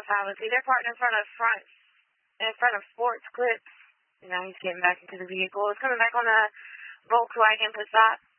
Fallacy. They're parked in front of Sports Clips. Now he's getting back into the vehicle. It's coming back on a Volkswagen Passat.